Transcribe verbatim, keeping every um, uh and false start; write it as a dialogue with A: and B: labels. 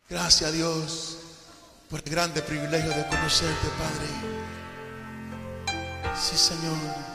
A: Gracias a Dios por el grande privilegio de conocerte, Padre. Sí, Señor.